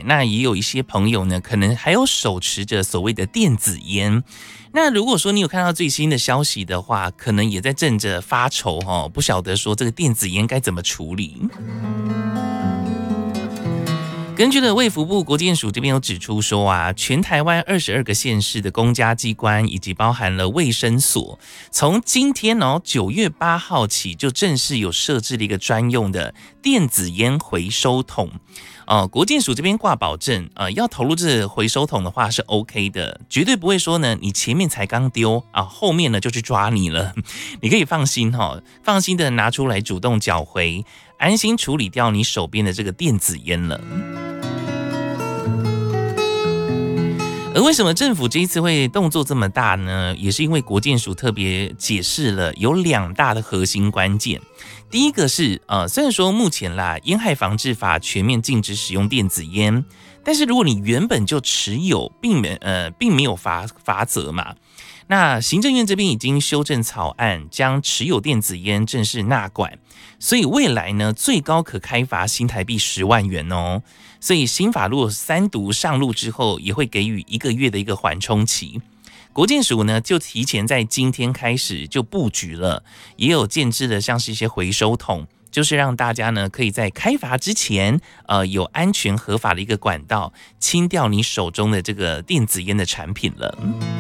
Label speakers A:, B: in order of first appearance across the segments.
A: 那也有一些朋友呢，可能还有手持着所谓的电子烟。那如果说你有看到最新的消息的话，可能也在正着发愁不晓得说这个电子烟该怎么处理。根据的卫福部国健署这边有指出说啊，全台湾22个县市的公家机关以及包含了卫生所，从今天9月8号起就正式有设置了一个专用的电子烟回收桶。国健署这边挂保证，要投入这回收桶的话是 OK 的，绝对不会说呢你前面才刚丢啊，后面呢就去抓你了。你可以放心放心的拿出来主动缴回，安心处理掉你手边的这个电子烟了。而为什么政府这一次会动作这么大呢？也是因为国健署特别解释了有2大的核心关键。第一个是虽然说目前烟害防治法全面禁止使用电子烟，但是如果你原本就持有，并没有罚则嘛。那行政院这边已经修正草案，将持有电子烟正式纳管，所以未来呢最高可开罚新台币10万元哦。所以新法如果3读上路之后，也会给予1个月的一个缓冲期。国健署呢就提前在今天开始就布局了，也有建置了像是一些回收桶，就是让大家呢可以在开罚之前，有安全合法的一个管道，清掉你手中的这个电子烟的产品了。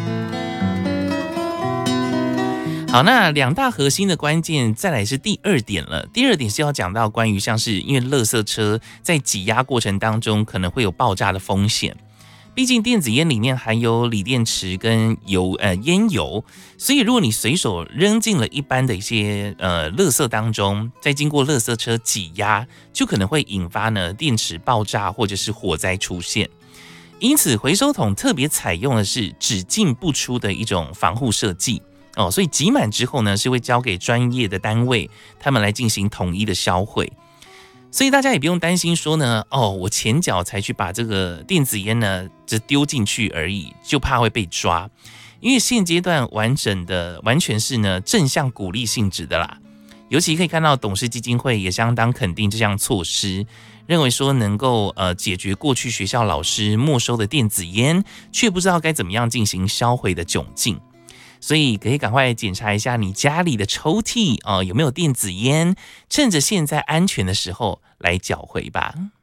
A: 好，那2大核心的关键，再来是第2点了。第2点是要讲到关于像是因为垃圾车在挤压过程当中可能会有爆炸的风险。毕竟电子烟里面含有锂电池跟烟油，所以如果你随手扔进了一般的一些垃圾当中，再经过垃圾车挤压，就可能会引发呢电池爆炸或者是火灾出现。因此回收桶特别采用的是只进不出的一种防护设计。所以挤满之后呢，是会交给专业的单位，他们来进行统一的销毁。所以大家也不用担心说呢，我前脚才去把这个电子烟呢只丢进去而已，就怕会被抓。因为现阶段完全是呢正向鼓励性质的啦。尤其可以看到董事基金会也相当肯定这项措施，认为说能够解决过去学校老师没收的电子烟，却不知道该怎么样进行销毁的窘境。所以可以赶快检查一下你家里的抽屉有没有电子烟，趁着现在安全的时候来缴回吧。